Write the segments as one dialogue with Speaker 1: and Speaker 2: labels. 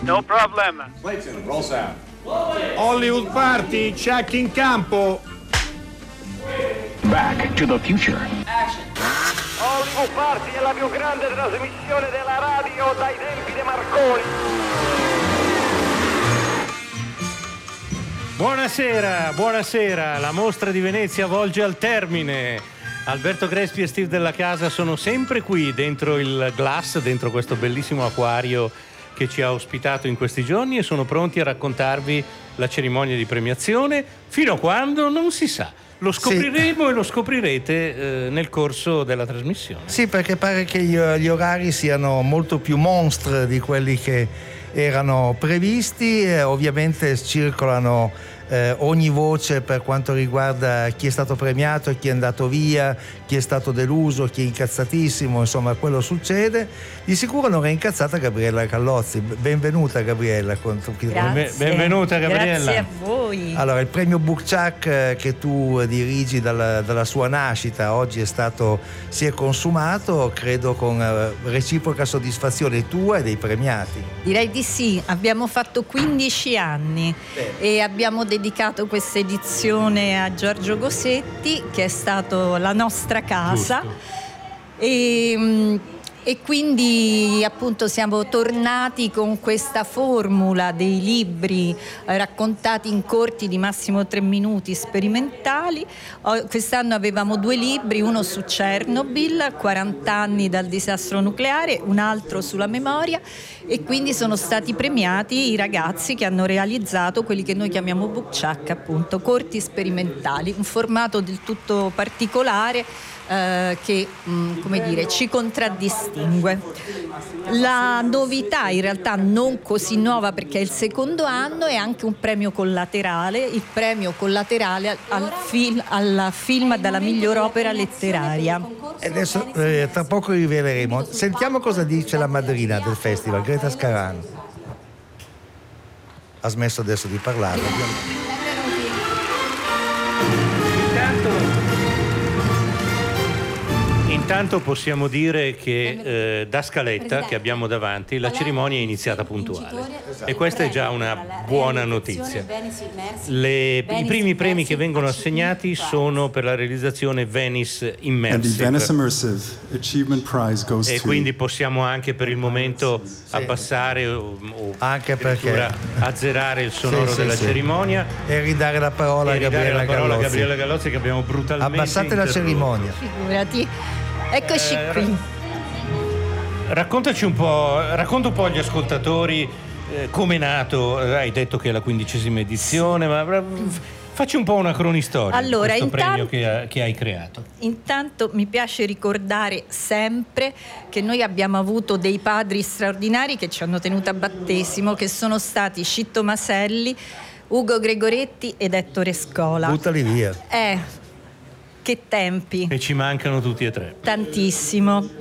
Speaker 1: No problem.
Speaker 2: Clayton, roll sound.
Speaker 3: Hollywood Party, check in campo.
Speaker 4: Back to the Future.
Speaker 1: Hollywood Party è la più grande trasmissione della radio dai tempi di Marconi.
Speaker 5: Buonasera, la mostra di Venezia volge al termine. Alberto Crespi e Steve Della Casa sono sempre qui dentro il Glass, dentro questo bellissimo acquario che ci ha ospitato in questi giorni, e sono pronti a raccontarvi la cerimonia di premiazione fino a quando non si sa. Lo scopriremo e lo scoprirete nel corso della trasmissione.
Speaker 6: Sì, perché pare che gli orari siano molto più monstre di quelli che erano previsti. Ovviamente circolano ogni voce per quanto riguarda chi è stato premiato, chi è andato via, chi è stato deluso, chi è incazzatissimo, insomma quello succede. Di sicuro non è incazzata Gabriella Callozzi. Benvenuta Gabriella.
Speaker 7: Grazie.
Speaker 5: Benvenuta Gabriella.
Speaker 7: Grazie a voi.
Speaker 6: Allora, il premio Bookchuck che tu dirigi dalla sua nascita oggi si è consumato, credo con reciproca soddisfazione tua e dei premiati.
Speaker 7: Direi di sì, abbiamo fatto 15 anni e abbiamo dedicato questa edizione a Giorgio Gossetti, che è stato la nostra casa. E quindi appunto siamo tornati con questa formula dei libri raccontati in corti di massimo 3 minuti sperimentali. Quest'anno avevamo 2 libri, uno su Chernobyl, 40 anni dal disastro nucleare, un altro sulla memoria, e quindi sono stati premiati i ragazzi che hanno realizzato quelli che noi chiamiamo Bookchuck, appunto corti sperimentali, un formato del tutto particolare che come dire ci contraddistingue. La novità, in realtà non così nuova perché è il secondo anno, è anche un premio collaterale, il premio collaterale al film dalla miglior opera letteraria.
Speaker 6: E adesso tra poco riveleremo. Sentiamo cosa dice la madrina del festival, Greta Scarano. Ha smesso adesso di parlare.
Speaker 5: Intanto possiamo dire che da scaletta che abbiamo davanti la cerimonia è iniziata puntuale, e questa è già una buona notizia. I primi premi che vengono assegnati sono per la realizzazione Venice Immersive, e quindi possiamo anche per il momento abbassare o
Speaker 6: anche perché
Speaker 5: azzerare il sonoro della cerimonia
Speaker 6: e ridare la parola a Gabriella
Speaker 5: Gallozzi, che abbiamo brutalmente
Speaker 6: abbassate la cerimonia.
Speaker 7: Figurati. Eccoci qui.
Speaker 5: Racconta un po' agli ascoltatori come è nato. Hai detto che è la 15ª edizione, ma facci un po' una cronistoria.
Speaker 7: Allora,
Speaker 5: di questo premio che hai creato.
Speaker 7: Intanto mi piace ricordare sempre che noi abbiamo avuto dei padri straordinari che ci hanno tenuto a battesimo, che sono stati Scitto Maselli, Ugo Gregoretti ed Ettore Scola.
Speaker 6: Buttali via.
Speaker 7: Che tempi.
Speaker 5: E ci mancano tutti e 3.
Speaker 7: Tantissimo.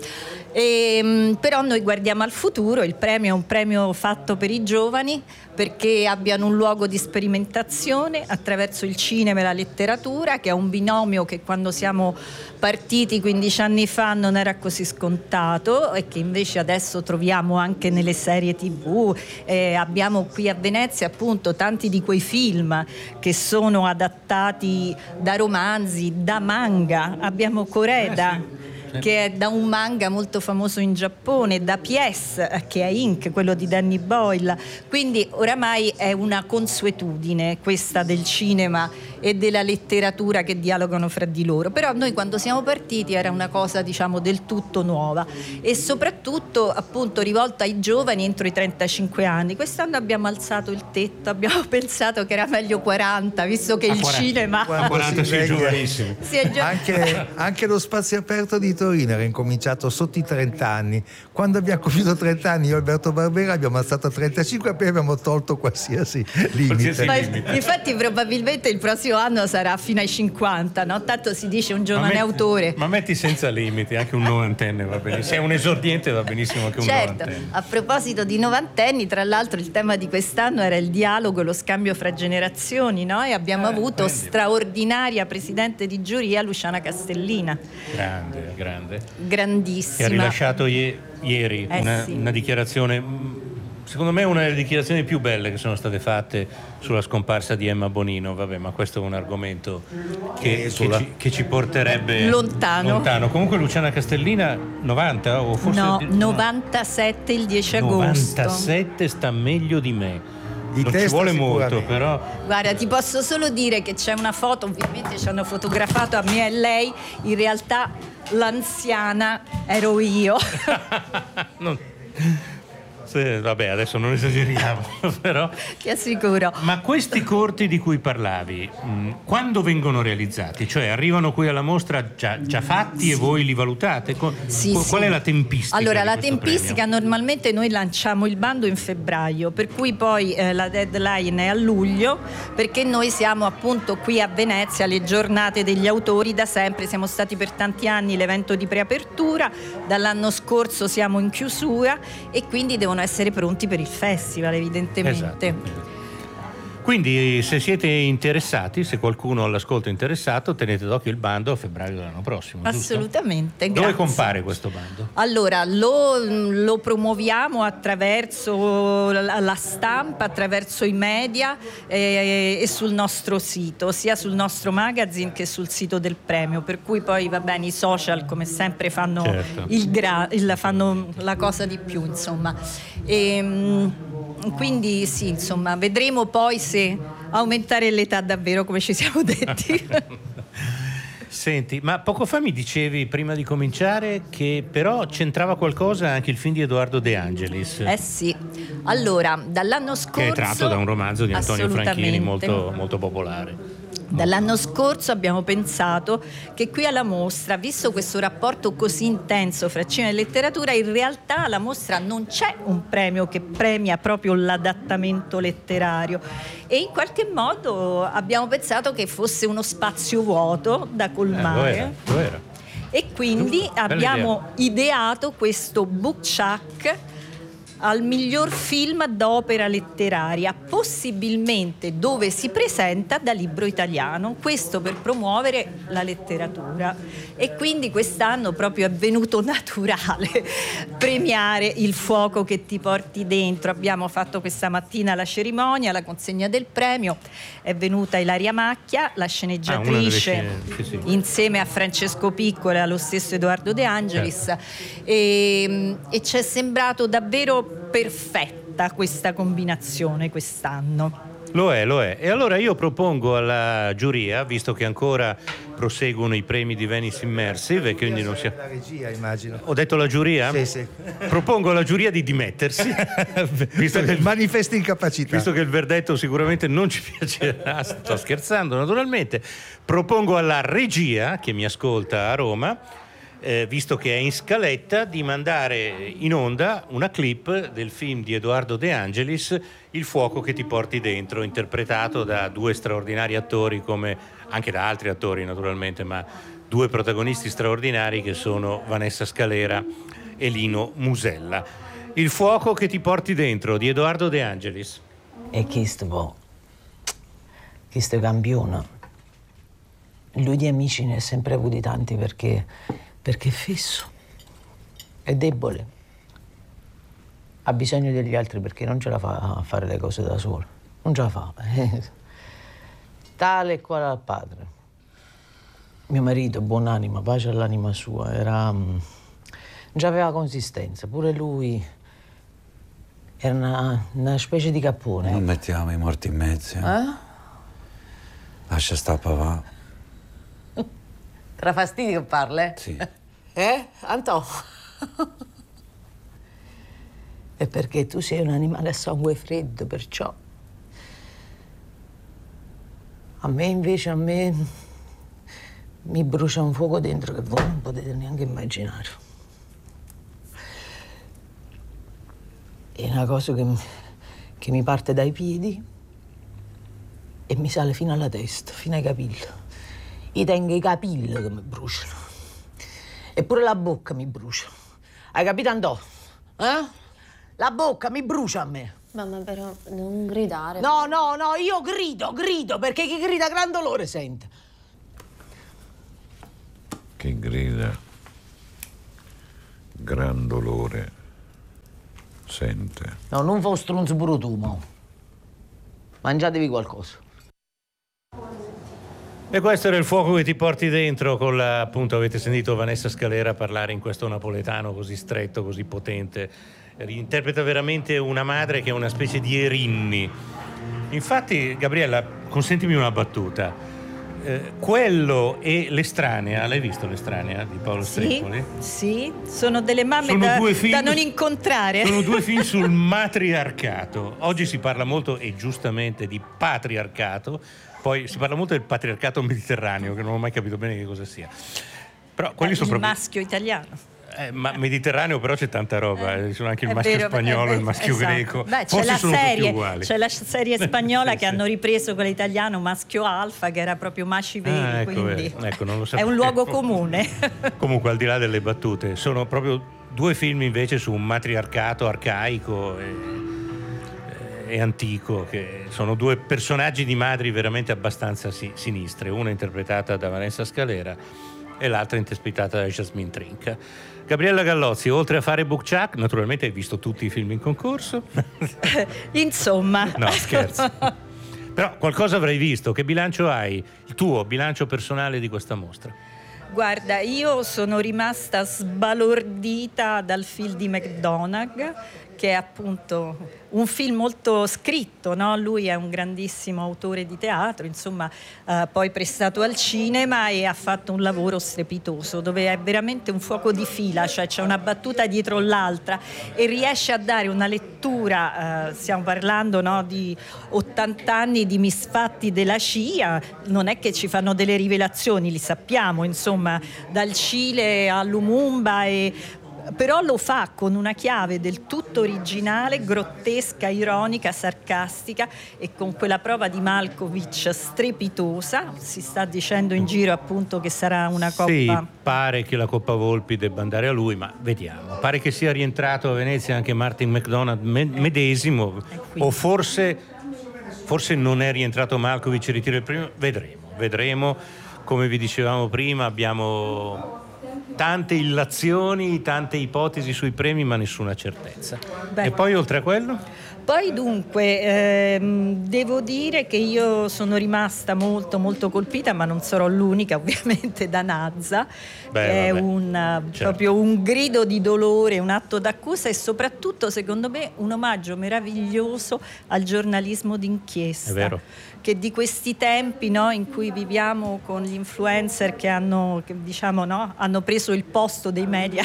Speaker 7: Però noi guardiamo al futuro. Il premio è un premio fatto per i giovani, perché abbiano un luogo di sperimentazione attraverso il cinema e la letteratura, che è un binomio che quando siamo partiti 15 anni fa non era così scontato e che invece adesso troviamo anche nelle serie TV. Abbiamo qui a Venezia appunto tanti di quei film che sono adattati da romanzi, da manga. Abbiamo Koreda, che è da un manga molto famoso in Giappone, da P.S., che è Ink, quello di Danny Boyle. Quindi oramai è una consuetudine questa del cinema e della letteratura che dialogano fra di loro. Però noi quando siamo partiti era una cosa diciamo del tutto nuova e soprattutto appunto rivolta ai giovani entro i 35 anni. Quest'anno abbiamo alzato il tetto, abbiamo pensato che era meglio 40, visto che il
Speaker 5: 40.
Speaker 7: cinema...
Speaker 5: A 40 sei giovanissimi.
Speaker 6: Anche lo spazio aperto di Torino era incominciato sotto i 30 anni. Quando abbiamo compiuto 30 anni io e Alberto Barbera abbiamo alzato a 35 e poi abbiamo tolto qualsiasi limite.
Speaker 7: Infatti probabilmente il prossimo anno sarà fino ai 50, no? Tanto si dice un giovane autore.
Speaker 5: Ma metti senza limiti, anche un novantenne va benissimo. Se è un esordiente va benissimo anche un novantenne.
Speaker 7: A proposito di novantenni, tra l'altro il tema di quest'anno era il dialogo e lo scambio fra generazioni, no? E abbiamo avuto straordinaria presidente di giuria Luciana Castellina.
Speaker 5: Grande.
Speaker 7: Grandissima.
Speaker 5: Che ha rilasciato ieri una dichiarazione secondo me è una delle dichiarazioni più belle che sono state fatte sulla scomparsa di Emma Bonino. Vabbè, ma questo è un argomento che ci porterebbe lontano. Comunque Luciana Castellina 90 o forse
Speaker 7: no, 97 il 10 agosto.
Speaker 5: 97 sta meglio di me.
Speaker 6: Di
Speaker 5: non ci vuole molto, però.
Speaker 7: Guarda, ti posso solo dire che c'è una foto, ovviamente ci hanno fotografato a me e lei, in realtà l'anziana ero io.
Speaker 5: Sì, vabbè, adesso non esageriamo, però.
Speaker 7: Ti assicuro.
Speaker 5: Ma questi corti di cui parlavi, quando vengono realizzati? Cioè arrivano qui alla mostra già fatti e voi li valutate? Qual è la tempistica?
Speaker 7: Allora, la tempistica normalmente noi lanciamo il bando in febbraio, per cui poi la deadline è a luglio, perché noi siamo appunto qui a Venezia alle giornate degli autori da sempre, siamo stati per tanti anni l'evento di preapertura, dall'anno scorso siamo in chiusura e quindi devono essere pronti per il festival, evidentemente.
Speaker 5: Esatto. Quindi se siete interessati, se qualcuno all'ascolto è interessato, tenete d'occhio il bando a febbraio dell'anno prossimo.
Speaker 7: Assolutamente,
Speaker 5: giusto? Dove compare questo bando?
Speaker 7: Allora, lo promuoviamo attraverso la stampa, attraverso i media e sul nostro sito, sia sul nostro magazine che sul sito del premio, per cui poi va bene, i social come sempre fanno, certo, fanno la cosa di più, insomma. Quindi sì, insomma, vedremo poi se aumentare l'età davvero, come ci siamo detti.
Speaker 5: Senti, ma poco fa mi dicevi prima di cominciare che però c'entrava qualcosa anche il film di Edoardo De Angelis.
Speaker 7: Sì, allora dall'anno scorso,
Speaker 5: che è tratto da un romanzo di Antonio Franchini molto, molto popolare.
Speaker 7: Dall'anno scorso abbiamo pensato che qui alla mostra, visto questo rapporto così intenso fra cinema e letteratura, in realtà alla mostra non c'è un premio che premia proprio l'adattamento letterario e in qualche modo abbiamo pensato che fosse uno spazio vuoto da colmare.
Speaker 5: Lo era.
Speaker 7: E quindi abbiamo ideato questo book chuck al miglior film d'opera letteraria, possibilmente dove si presenta da libro italiano, questo per promuovere la letteratura. E quindi quest'anno proprio è venuto naturale premiare Il fuoco che ti porti dentro. Abbiamo fatto questa mattina la cerimonia, la consegna del premio, è venuta Ilaria Macchia, la sceneggiatrice, sì. Insieme a Francesco Piccola e allo stesso Edoardo De Angelis, certo. E ci è sembrato davvero perfetta questa combinazione quest'anno.
Speaker 5: Lo è. E allora io propongo alla giuria, visto che ancora proseguono i premi di Venice Immersive, e quindi non sia...
Speaker 6: La regia, immagino.
Speaker 5: Ho detto la giuria?
Speaker 6: Sì.
Speaker 5: Propongo alla giuria di dimettersi.
Speaker 6: Visto che manifesta incapacità.
Speaker 5: Visto che il verdetto sicuramente non ci piacerà, sto scherzando naturalmente. Propongo alla regia, che mi ascolta a Roma, visto che è in scaletta, di mandare in onda una clip del film di Edoardo De Angelis, Il fuoco che ti porti dentro, interpretato da due straordinari attori, come anche da altri attori naturalmente, ma due protagonisti straordinari che sono Vanessa Scalera e Lino Musella. Il fuoco che ti porti dentro di Edoardo De Angelis.
Speaker 2: E questo è campione. Lui di amici ne ha sempre avuti tanti perché è fisso, è debole, ha bisogno degli altri perché non ce la fa a fare le cose da solo, non ce la fa. Tale e quale al padre. Mio marito, buonanima, pace all'anima sua, non aveva consistenza, pure lui era una specie di cappone.
Speaker 4: Non mettiamo i morti in mezzo. Lascia sta papà.
Speaker 2: Tra fastidi che parla?
Speaker 4: Sì.
Speaker 2: Antò? È perché tu sei un animale a sangue freddo, perciò. A me invece, mi brucia un fuoco dentro che voi non potete neanche immaginare. È una cosa che mi parte dai piedi e mi sale fino alla testa, fino ai capelli. Io tengo i capelli che mi bruciano. Eppure la bocca mi brucia. Hai capito, Andò? La bocca mi brucia a me.
Speaker 8: Mamma, però, non gridare.
Speaker 2: No, io grido, perché chi grida gran dolore sente.
Speaker 9: Chi grida gran dolore
Speaker 4: sente.
Speaker 2: No, non fa stronzo pure tu, mo. Mangiatevi qualcosa.
Speaker 5: E questo era il fuoco che ti porti dentro, appunto avete sentito Vanessa Scalera parlare in questo napoletano così stretto, così potente. Interpreta veramente una madre che è una specie di Erinni. Infatti, Gabriella, consentimi una battuta. Quello e L'Estranea, l'hai visto L'Estranea di Paolo Strepoli?
Speaker 7: Sì, sono delle mamme da non incontrare.
Speaker 5: Sono due film sul matriarcato. Oggi si parla molto, e giustamente, di patriarcato. Poi si parla molto del patriarcato mediterraneo, che non ho mai capito bene che cosa sia. Però quelli sono proprio
Speaker 7: maschio italiano.
Speaker 5: Ma mediterraneo però c'è tanta roba, ci sono anche il maschio spagnolo e il maschio greco.
Speaker 7: Beh,
Speaker 5: forse sono tutti uguali.
Speaker 7: C'è la serie spagnola che hanno ripreso quella italiana, Maschio Alfa, che era proprio Maci Veri, quindi
Speaker 5: non lo
Speaker 7: è un luogo comune.
Speaker 5: Comunque, al di là delle battute, sono proprio due film invece su un matriarcato arcaico e antico, che sono due personaggi di madri veramente abbastanza sinistre, una interpretata da Vanessa Scalera e l'altra interpretata da Jasmine Trinca. Gabriella Gallozzi, oltre a fare Bookchuck, naturalmente hai visto tutti i film in concorso?
Speaker 7: Insomma.
Speaker 5: No, scherzo. Però qualcosa avrai visto. Che bilancio hai? Il tuo bilancio personale di questa mostra?
Speaker 7: Guarda, io sono rimasta sbalordita dal film di McDonagh, che è appunto un film molto scritto, no? Lui è un grandissimo autore di teatro, insomma, poi prestato al cinema, e ha fatto un lavoro strepitoso, dove è veramente un fuoco di fila, cioè c'è una battuta dietro l'altra e riesce a dare una lettura, stiamo parlando, no, di 80 anni di misfatti della CIA, non è che ci fanno delle rivelazioni, li sappiamo, insomma, dal Cile a Lumumba, però lo fa con una chiave del tutto originale, grottesca, ironica, sarcastica, e con quella prova di Malkovich strepitosa. Si sta dicendo in giro appunto che sarà una coppa.
Speaker 5: Sì, pare che la Coppa Volpi debba andare a lui, ma vediamo. Pare che sia rientrato a Venezia anche Martin McDonagh medesimo, o forse non è rientrato Malkovich e ritira il premio. Vedremo. Come vi dicevamo prima, abbiamo tante illazioni, tante ipotesi sui premi, ma nessuna certezza. E poi, oltre a quello?
Speaker 7: Poi dunque, devo dire che io sono rimasta molto molto colpita, ma non sarò l'unica, ovviamente, da Nazza, che è proprio un grido di dolore, un atto d'accusa, e soprattutto, secondo me, un omaggio meraviglioso al giornalismo d'inchiesta.
Speaker 5: È vero.
Speaker 7: Che di questi tempi, no, in cui viviamo, con gli influencer che hanno preso il posto dei media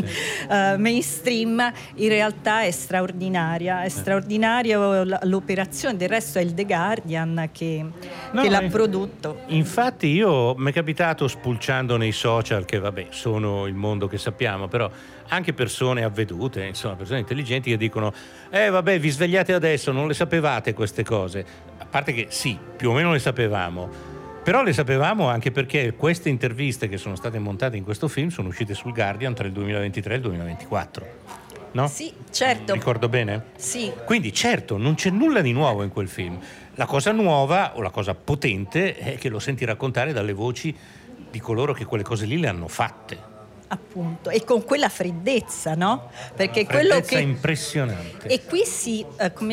Speaker 7: mainstream, in realtà è straordinaria. È straordinaria l'operazione. Del resto è il The Guardian che l'ha prodotto.
Speaker 5: Infatti mi è capitato, spulciando nei social, che vabbè sono il mondo che sappiamo, però anche persone avvedute, insomma persone intelligenti, che dicono vabbè, vi svegliate adesso, non le sapevate queste cose. A parte che sì, più o meno le sapevamo, però le sapevamo anche perché queste interviste che sono state montate in questo film sono uscite sul Guardian tra il 2023 e il 2024, no?
Speaker 7: Sì, certo.
Speaker 5: Ricordo bene?
Speaker 7: Sì.
Speaker 5: Quindi certo, non c'è nulla di nuovo in quel film. La cosa nuova, o la cosa potente, è che lo senti raccontare dalle voci di coloro che quelle cose lì le hanno fatte.
Speaker 7: Appunto, e con quella freddezza, no? Perché
Speaker 5: quello che impressionante.
Speaker 7: E qui si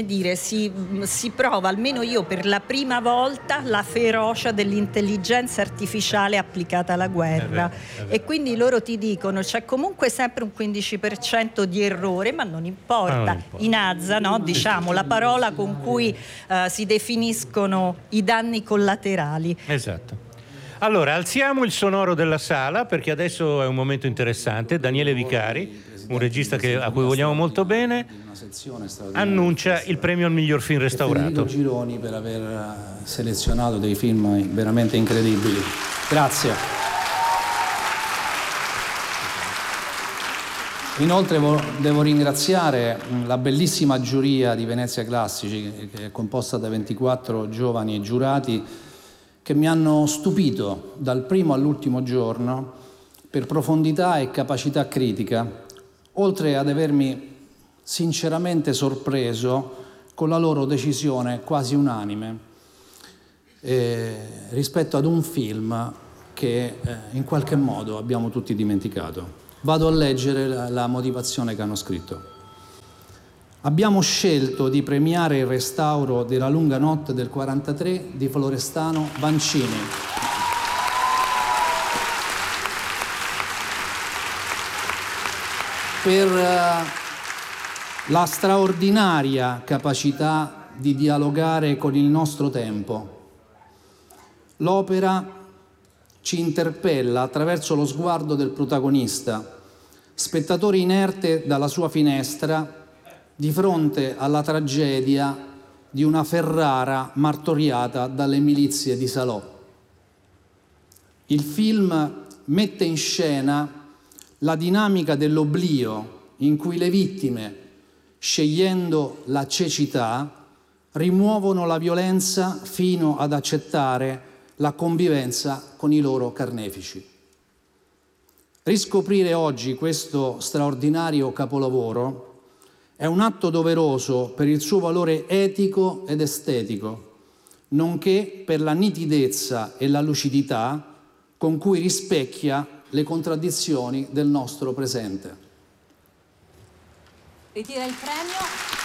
Speaker 7: prova, almeno io per la prima volta, la ferocia dell'intelligenza artificiale applicata alla guerra. È vero. E quindi loro ti dicono c'è comunque sempre un 15% di errore, ma non importa. In Nazza, no? Diciamo la parola con cui si definiscono i danni collaterali.
Speaker 5: Esatto. Allora, alziamo il sonoro della sala, perché adesso è un momento interessante. Daniele Vicari, un regista a cui vogliamo molto bene, annuncia il premio al miglior film restaurato.
Speaker 9: Federico Gironi per aver selezionato dei film veramente incredibili. Grazie. Inoltre devo ringraziare la bellissima giuria di Venezia Classici, che è composta da 24 giovani giurati, che mi hanno stupito dal primo all'ultimo giorno per profondità e capacità critica, oltre ad avermi sinceramente sorpreso con la loro decisione quasi unanime rispetto ad un film che in qualche modo abbiamo tutti dimenticato. Vado a leggere la motivazione che hanno scritto. abbiamo scelto di premiare il restauro della Lunga Notte del 43 di Florestano Vancini. Per la straordinaria capacità di dialogare con il nostro tempo. L'opera ci interpella attraverso lo sguardo del protagonista, spettatore inerte dalla sua finestra di fronte alla tragedia di una Ferrara martoriata dalle milizie di Salò. Il film mette in scena la dinamica dell'oblio in cui le vittime, scegliendo la cecità, rimuovono la violenza fino ad accettare la convivenza con i loro carnefici. Riscoprire oggi questo straordinario capolavoro è un atto doveroso per il suo valore etico ed estetico, nonché per la nitidezza e la lucidità con cui rispecchia le contraddizioni del nostro presente.
Speaker 10: Ritira il premio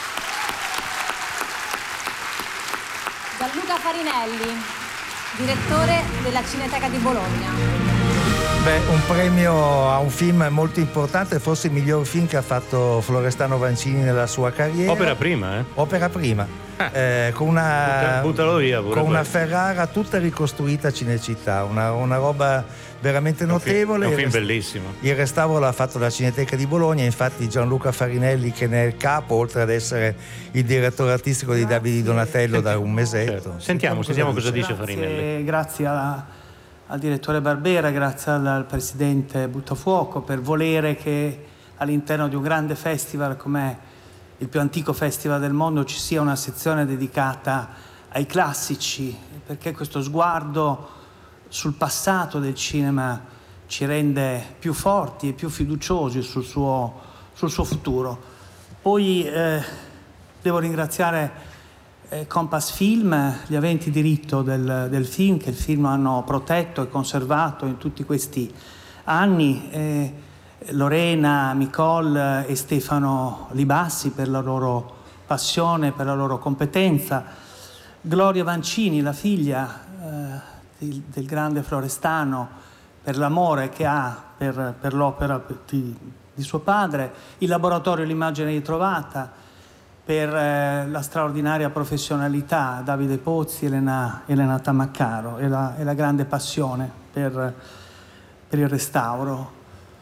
Speaker 10: Gianluca Farinelli, direttore della Cineteca di Bologna.
Speaker 6: Un premio a un film molto importante, forse il miglior film che ha fatto Florestano Vancini nella sua carriera.
Speaker 5: Opera prima, eh?
Speaker 6: Opera prima. Con una,
Speaker 5: buttalo via,
Speaker 6: con una Ferrara tutta ricostruita a Cinecittà, una roba veramente notevole.
Speaker 5: È un film bellissimo.
Speaker 6: Il restauro l'ha fatto la Cineteca di Bologna, infatti Gianluca Farinelli, che ne è il capo, oltre ad essere il direttore artistico di Davide Donatello da un mesetto.
Speaker 5: Certo. Sentiamo cosa dice Farinelli.
Speaker 11: Grazie al direttore Barbera, grazie al presidente Buttafuoco per volere che all'interno di un grande festival come il più antico festival del mondo ci sia una sezione dedicata ai classici, perché questo sguardo sul passato del cinema ci rende più forti e più fiduciosi sul suo futuro. Poi devo ringraziare Compass Film, gli aventi diritto del film, che il film hanno protetto e conservato in tutti questi anni, Lorena, Nicole e Stefano Libassi per la loro passione, per la loro competenza, Gloria Vancini, la figlia del grande Florestano, per l'amore che ha per l'opera di suo padre, il laboratorio L'Immagine Ritrovata, per la straordinaria professionalità, Davide Pozzi, Elena Tamaccaro e la grande passione per il restauro.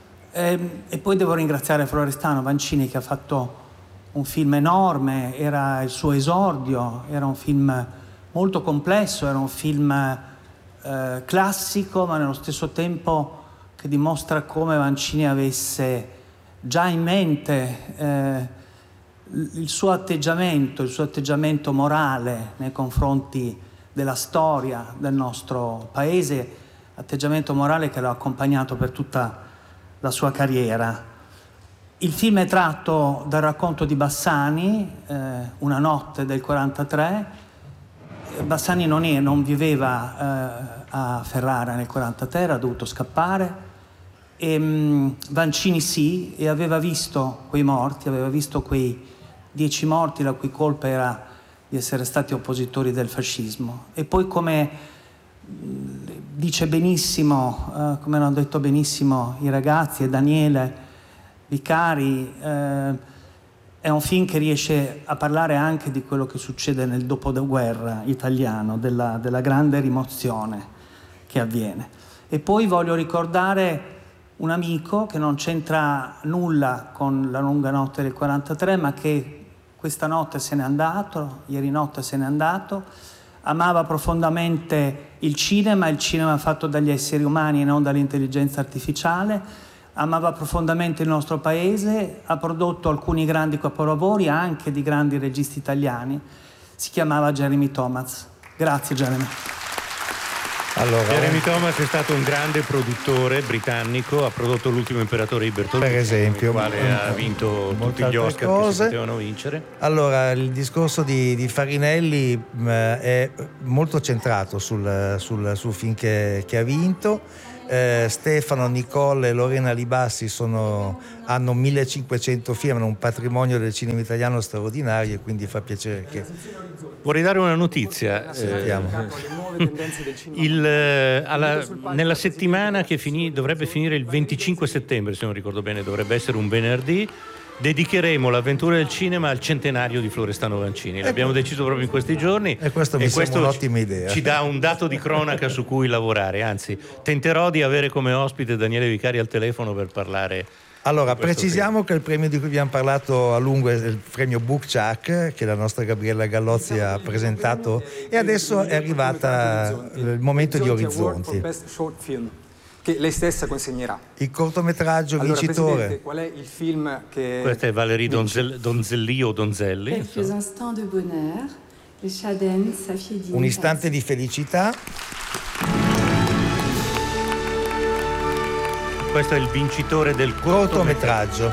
Speaker 11: E poi devo ringraziare Florestano Vancini, che ha fatto un film enorme, era il suo esordio, era un film molto complesso, era un film classico, ma nello stesso tempo che dimostra come Vancini avesse già in mente il suo atteggiamento morale nei confronti della storia del nostro paese, atteggiamento morale che l'ha accompagnato per tutta la sua carriera. Il film è tratto dal racconto di Bassani, Una notte del 43. Bassani non viveva a Ferrara nel 43, era dovuto scappare. Vancini sì, e aveva visto quei morti, aveva visto quei 10 morti la cui colpa era di essere stati oppositori del fascismo. E poi, come dice benissimo, come hanno detto benissimo i ragazzi e Daniele Vicari, è un film che riesce a parlare anche di quello che succede nel dopoguerra italiano, della grande rimozione che avviene. E poi voglio ricordare un amico che non c'entra nulla con la Lunga Notte del 43, ma che questa notte se n'è andato, ieri notte se n'è andato, amava profondamente il cinema fatto dagli esseri umani e non dall'intelligenza artificiale, amava profondamente il nostro paese, ha prodotto alcuni grandi capolavori anche di grandi registi italiani, si chiamava Jeremy Thomas. Grazie Jeremy.
Speaker 5: Jeremy Thomas è stato un grande produttore britannico, ha prodotto L'ultimo imperatore di Bertolucci,
Speaker 6: per esempio,
Speaker 5: il quale ha vinto tutti gli Oscar che si potevano vincere.
Speaker 6: Allora, il discorso di Farinelli è molto centrato sul film che ha vinto. Stefano, Nicole e Lorena Libassi hanno 1500 film, hanno un patrimonio del cinema italiano straordinario, e quindi fa piacere che...
Speaker 5: Vorrei dare una notizia. Nella settimana che dovrebbe finire il 25 settembre, se non ricordo bene, dovrebbe essere un venerdì, dedicheremo l'avventura del cinema al centenario di Florestano Vancini. L'abbiamo deciso proprio in questi giorni,
Speaker 6: e questo mi sembra un'ottima idea.
Speaker 5: Ci dà un dato di cronaca su cui lavorare. Anzi, tenterò di avere come ospite Daniele Vicari al telefono per parlare.
Speaker 6: Allora, precisiamo che il premio di cui abbiamo parlato a lungo è il premio Book Chuck, che la nostra Gabriella Gallozzi ha presentato, e adesso è arrivata il momento di Orizzonti,
Speaker 12: che lei stessa consegnerà.
Speaker 6: Il cortometraggio vincitore.
Speaker 12: Presidente, qual è il film che...
Speaker 5: Questa è Valérie Donzelli o Donzelli.
Speaker 6: Un istante di felicità.
Speaker 5: Questo è il vincitore del cortometraggio.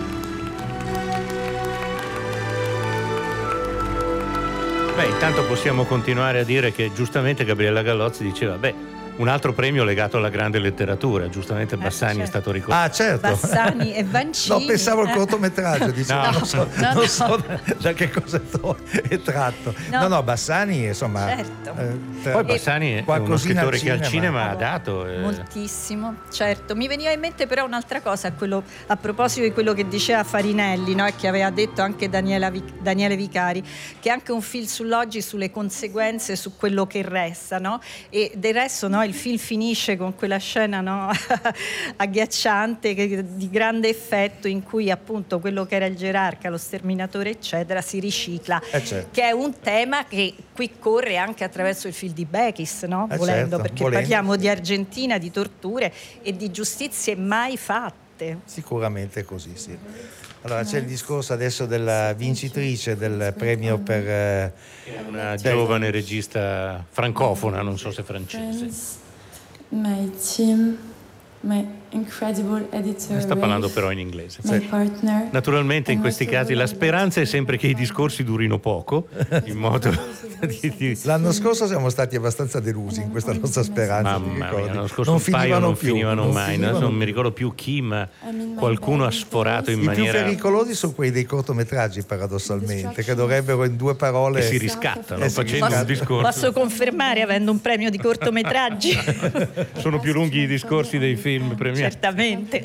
Speaker 5: Beh, intanto possiamo continuare a dire che giustamente Gabriella Gallozzi diceva, un altro premio legato alla grande letteratura, giustamente Bassani
Speaker 7: certo.
Speaker 5: è stato ricordato.
Speaker 6: Ah, certo.
Speaker 7: Bassani e Vancini.
Speaker 6: No, pensavo al cortometraggio, dicevo,
Speaker 5: no.
Speaker 6: non so da che cosa è tratto. No, Bassani, insomma.
Speaker 7: Certo.
Speaker 5: Poi Bassani è uno scrittore che al cinema ha dato.
Speaker 7: Moltissimo, certo. Mi veniva in mente però un'altra cosa, a proposito di quello che diceva Farinelli, no? E che aveva detto anche Daniele Vicari, che è anche un film sull'oggi, sulle conseguenze, su quello che resta, no? E del resto, no? Il film finisce con quella scena, no? agghiacciante, di grande effetto, in cui appunto quello che era il gerarca, lo sterminatore eccetera, si ricicla,
Speaker 6: certo.
Speaker 7: Che è un tema che qui corre anche attraverso il film di Bechis, no? Volendo,
Speaker 6: certo,
Speaker 7: perché parliamo di Argentina, di torture e di giustizie mai fatte.
Speaker 6: Sicuramente è così, sì. Allora c'è il discorso adesso della vincitrice del premio per
Speaker 5: una giovane regista francofona, non so se francese.
Speaker 13: My team, my incredible editor.
Speaker 5: Sta parlando però in inglese.
Speaker 13: My partner.
Speaker 5: Naturalmente in questi casi la speranza è sempre che i discorsi durino poco, in modo
Speaker 6: L'anno scorso siamo stati abbastanza delusi in questa nostra speranza.
Speaker 5: Mamma mia, l'anno scorso un paio non finivano mai. Non mi ricordo più chi, ma qualcuno ha sforato in maniera...
Speaker 6: I più pericolosi sono quelli dei cortometraggi, paradossalmente, che dovrebbero in due parole...
Speaker 5: Che si riscattano facendo un discorso.
Speaker 7: Posso confermare, avendo un premio di cortometraggi.
Speaker 5: Sono più lunghi i discorsi dei film premiati.
Speaker 7: Certamente.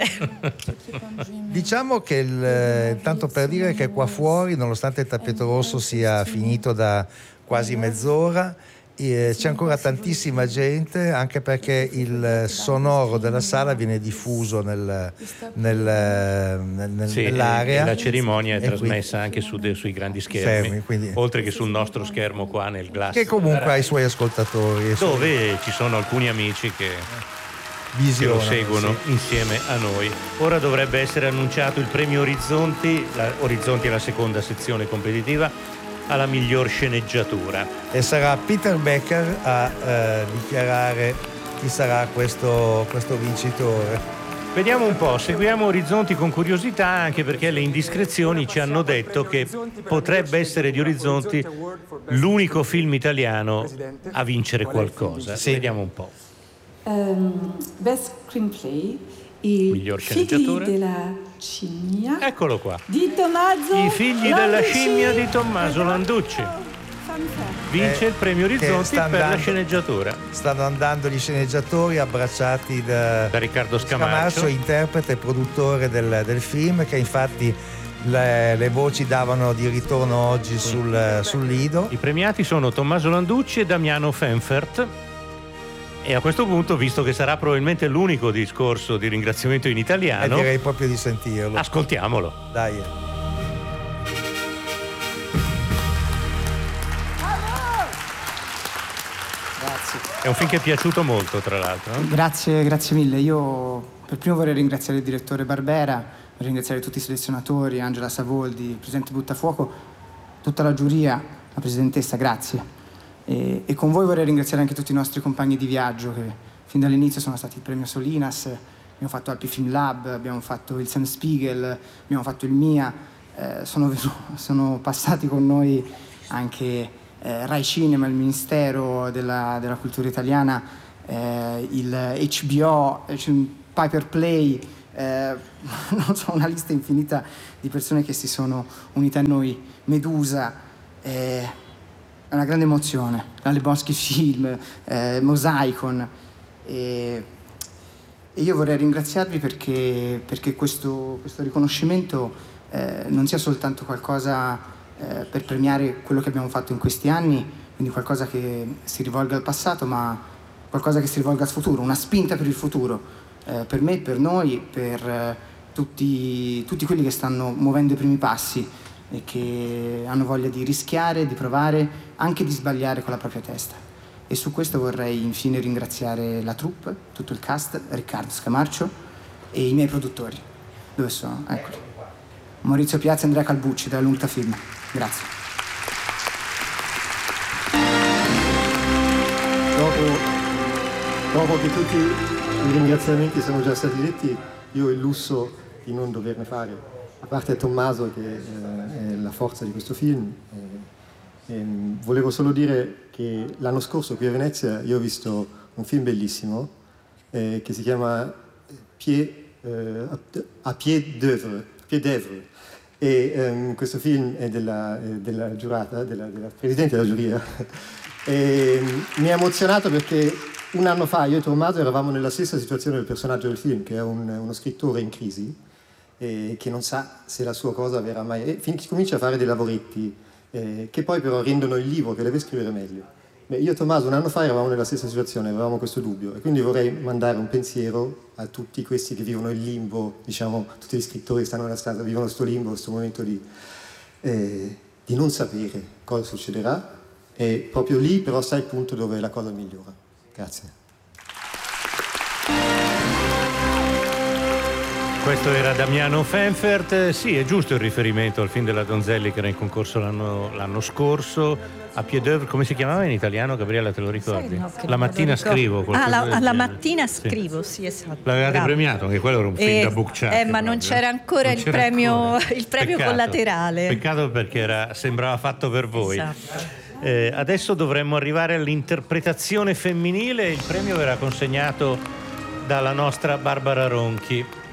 Speaker 6: Diciamo che tanto per dire che qua fuori, nonostante il tappeto rosso sia finito da quasi mezz'ora, c'è ancora tantissima gente, anche perché il sonoro della sala viene diffuso nell'area.
Speaker 5: E la cerimonia è trasmessa anche sui grandi schermi, oltre che sul nostro schermo qua nel Glass,
Speaker 6: che comunque ha i suoi ascoltatori,
Speaker 5: dove ci sono alcuni amici che lo seguono insieme a noi. Ora dovrebbe essere annunciato il premio Orizzonti. Orizzonti è la seconda sezione competitiva, alla miglior sceneggiatura,
Speaker 6: e sarà Peter Becker a dichiarare chi sarà questo vincitore.
Speaker 5: Vediamo un po', seguiamo Orizzonti con curiosità, anche perché le indiscrezioni ci hanno detto che potrebbe essere di Orizzonti l'unico film italiano a vincere qualcosa. Vediamo un po'.
Speaker 13: Best Screenplay,
Speaker 5: miglior sceneggiatura
Speaker 13: della scimmia.
Speaker 5: Eccolo qua.
Speaker 13: Di Tommaso
Speaker 5: I figli della scimmia di Tommaso Landucci. Vince il premio Orizzonti per la sceneggiatura.
Speaker 6: Stanno andando gli sceneggiatori abbracciati da
Speaker 5: Riccardo Scamarcio,
Speaker 6: interprete e produttore del film, che infatti le voci davano di ritorno oggi sul Lido.
Speaker 5: I premiati sono Tommaso Landucci e Damiano Fenfert. E a questo punto, visto che sarà probabilmente l'unico discorso di ringraziamento in italiano,
Speaker 6: direi proprio di sentirlo.
Speaker 5: Ascoltiamolo.
Speaker 6: Dai.
Speaker 12: Grazie.
Speaker 5: È un film che è piaciuto molto, tra l'altro.
Speaker 12: Grazie mille. Io per primo vorrei ringraziare il direttore Barbera, vorrei ringraziare tutti i selezionatori, Angela Savoldi, il presidente Buttafuoco, tutta la giuria, la presidentessa, grazie. E con voi vorrei ringraziare anche tutti i nostri compagni di viaggio che fin dall'inizio sono stati il premio Solinas, abbiamo fatto Alpi Film Lab, abbiamo fatto il Sam Spiegel, abbiamo fatto il MIA, sono passati con noi anche Rai Cinema, il Ministero della Cultura Italiana, il HBO, Piper Play, non so, una lista infinita di persone che si sono unite a noi, Medusa, è una grande emozione, la Lebowski Film, Mosaicon, e io vorrei ringraziarvi perché questo riconoscimento non sia soltanto qualcosa per premiare quello che abbiamo fatto in questi anni, quindi qualcosa che si rivolga al passato, ma qualcosa che si rivolga al futuro, una spinta per il futuro, per me, per noi, per tutti quelli che stanno muovendo i primi passi e che hanno voglia di rischiare, di provare, anche di sbagliare con la propria testa. E su questo vorrei infine ringraziare la troupe, tutto il cast, Riccardo Scamarcio e i miei produttori. Dove sono? Eccoli. Maurizio Piazza e Andrea Calbucci della Lunta Film. Grazie.
Speaker 14: Dopo che tutti i ringraziamenti sono già stati detti, io ho il lusso di non doverne fare, a parte Tommaso che è la forza di questo film. Volevo solo dire che l'anno scorso qui a Venezia io ho visto un film bellissimo che si chiama A pied d'œuvre, e questo film è della giurata, della presidente della giuria, e mi ha emozionato perché un anno fa io e Tommaso eravamo nella stessa situazione del personaggio del film, che è uno scrittore in crisi che non sa se la sua cosa verrà mai, e comincia a fare dei lavoretti che poi però rendono il libro che deve scrivere meglio. Io e Tommaso un anno fa eravamo nella stessa situazione, avevamo questo dubbio, e quindi vorrei mandare un pensiero a tutti questi che vivono il limbo, diciamo, tutti gli scrittori che stanno nella stanza, vivono questo limbo, questo momento di non sapere cosa succederà, e proprio lì però sai il punto dove la cosa migliora. Grazie.
Speaker 5: Questo era Damiano Fenfert. Sì, è giusto il riferimento al film della Donzelli che era in concorso l'anno scorso. A pied d'œuvre, come si chiamava in italiano? Gabriella, te lo ricordi?
Speaker 7: No,
Speaker 5: La mattina scrivo.
Speaker 7: La mattina scrivo, sì, esatto.
Speaker 5: L'avevate premiato, anche quello era un film da Bucciati.
Speaker 7: Ma non c'era ancora il premio collaterale.
Speaker 5: Peccato perché sembrava fatto per voi.
Speaker 7: Esatto.
Speaker 5: Adesso dovremmo arrivare all'interpretazione femminile. Il premio verrà consegnato dalla nostra Barbara Ronchi.